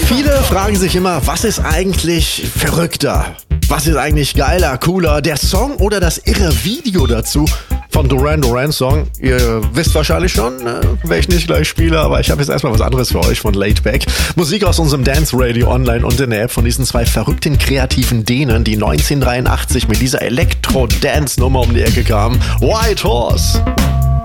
Viele fragen sich immer, was ist eigentlich verrückter? Was ist eigentlich geiler, cooler? Der Song oder das irre Video dazu von Duran Duran Song? Ihr wisst wahrscheinlich schon, welchen ich gleich spiele, aber ich habe jetzt erstmal was anderes für euch von Laidback. Musik aus unserem Dance Radio online und in der App von diesen zwei verrückten kreativen Dänen, die 1983 mit dieser Elektro-Dance-Nummer um die Ecke kamen. White Horse.